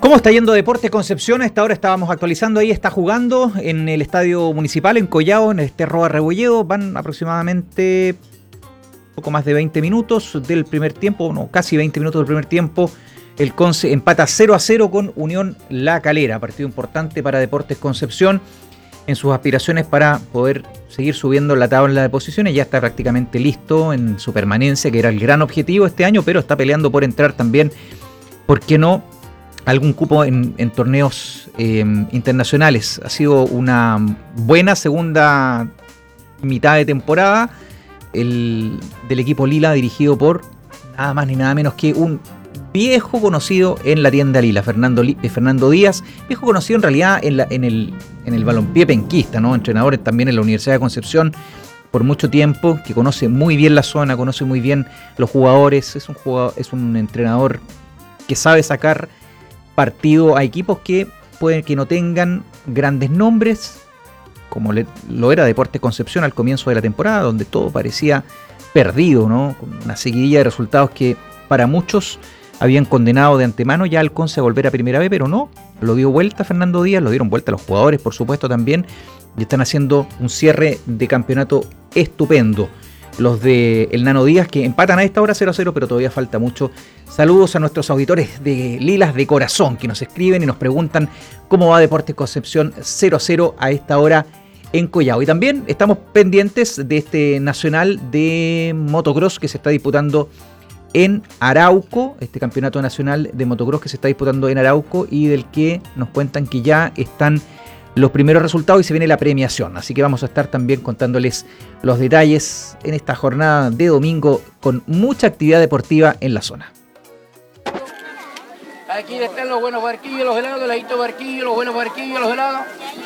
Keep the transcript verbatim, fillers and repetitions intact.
¿Cómo está yendo Deportes Concepción? A esta hora estábamos actualizando ahí, está jugando en el Estadio Municipal, en Collao, en este Roa Rebolledo. Van aproximadamente poco más de veinte minutos del primer tiempo, no, casi veinte minutos del primer tiempo. El Conce empata cero a cero con Unión La Calera, partido importante para Deportes Concepción en sus aspiraciones para poder seguir subiendo la tabla de posiciones. Ya está prácticamente listo en su permanencia, que era el gran objetivo este año, pero está peleando por entrar también, ¿por qué no?, algún cupo en, en torneos eh, internacionales. Ha sido una buena segunda mitad de temporada el, del equipo Lila, dirigido por nada más ni nada menos que un viejo conocido en la tienda Lila, Fernando, eh, Fernando Díaz, viejo conocido en realidad en, la, en, el, en el balompié penquista, ¿no? Entrenador también en la Universidad de Concepción por mucho tiempo, que conoce muy bien la zona, conoce muy bien los jugadores, es un, jugador, es un entrenador que sabe sacar partido a equipos que pueden que no tengan grandes nombres, como le, lo era Deportes Concepción al comienzo de la temporada, donde todo parecía perdido, ¿no? Con una seguidilla de resultados que para muchos habían condenado de antemano ya al Conce a volver a Primera B, pero no, lo dio vuelta Fernando Díaz, lo dieron vuelta los jugadores, por supuesto, también, y están haciendo un cierre de campeonato estupendo. Los de el Nano Díaz, que empatan a esta hora cero a cero, pero todavía falta mucho. Saludos a nuestros auditores de Lilas de Corazón, que nos escriben y nos preguntan cómo va Deportes Concepción cero a cero a esta hora en Collao. Y también estamos pendientes de este nacional de motocross que se está disputando en Arauco, este campeonato nacional de motocross que se está disputando en Arauco y del que nos cuentan que ya están los primeros resultados y se viene la premiación. Así que vamos a estar también contándoles los detalles en esta jornada de domingo con mucha actividad deportiva en la zona. Aquí están los buenos barquillos, los helados, los helados barquillos, los buenos barquillos, los helados.